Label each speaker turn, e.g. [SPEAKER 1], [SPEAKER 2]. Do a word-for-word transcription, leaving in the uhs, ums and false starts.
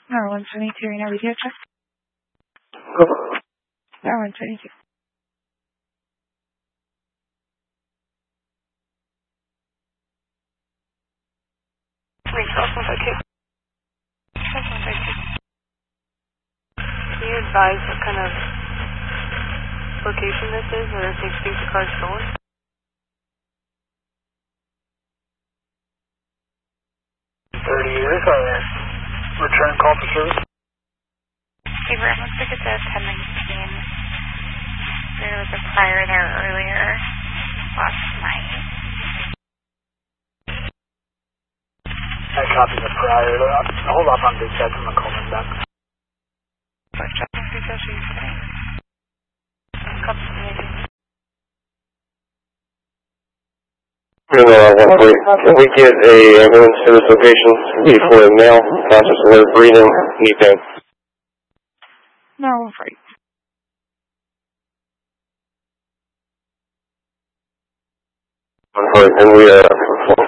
[SPEAKER 1] Number one seventy-two, Reno radio check.
[SPEAKER 2] Go.
[SPEAKER 1] Number one seventy-two.
[SPEAKER 3] Reach one fifty-two. one fifty-two. Can you advise what kind of location this is, or if they think the car's stolen?
[SPEAKER 2] thirty years, uh, return call for service.
[SPEAKER 1] Hey, Brett, looks like it's a ten nineteen. There was a fire there earlier last night.
[SPEAKER 2] I copy the prior. Hold off on big sets. I'm going to call them back.
[SPEAKER 1] What's up? Who's that you today? Copy the meeting.
[SPEAKER 4] Can we get a ambulance to this location before the mail? Conscious alert, breathing, knee pain.
[SPEAKER 1] No, I'm afraid.
[SPEAKER 4] And we are